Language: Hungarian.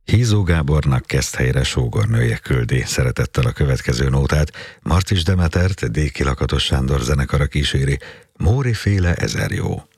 Hízó Gábornak Keszthelyre sógornője küldi szeretettel a következő nótát. Marcis Demetert D. Kilakatos Sándor zenekara kíséri, Móri féle Ezer jó.